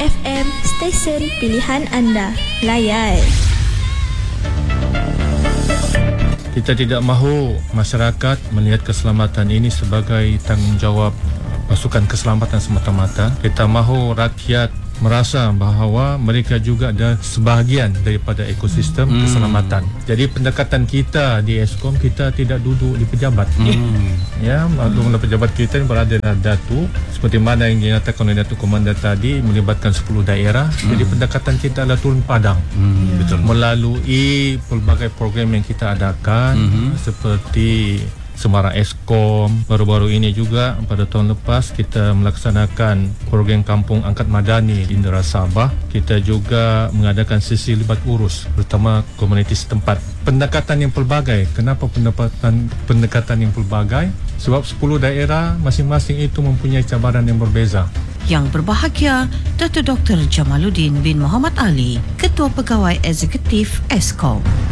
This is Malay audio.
FM, stesen pilihan anda. Layan. Kita tidak mahu masyarakat melihat keselamatan ini sebagai tanggungjawab pasukan keselamatan semata-mata. Kita mahu rakyat merasa bahawa mereka juga ada sebahagian daripada ekosistem keselamatan. Jadi pendekatan kita di Eskom, kita tidak duduk di pejabat. Ya, maklumlah pejabat kita berada dalam Datu, seperti mana yang dinyatakan oleh Datuk Komandan tadi, melibatkan 10 daerah. Jadi pendekatan kita adalah turun padang. Betul. Melalui pelbagai program yang kita adakan, seperti Semarang Eskom. Baru-baru ini juga pada tahun lepas kita melaksanakan program Kampung Angkat Madani di Indera Sabah. Kita juga mengadakan sesi libat urus bersama komuniti setempat. Pendekatan yang pelbagai. Kenapa pendekatan yang pelbagai? Sebab 10 daerah masing-masing itu mempunyai cabaran yang berbeza. Yang berbahagia, Dr. Dr. Jamaluddin bin Muhammad Ali, Ketua Pegawai Eksekutif Eskom.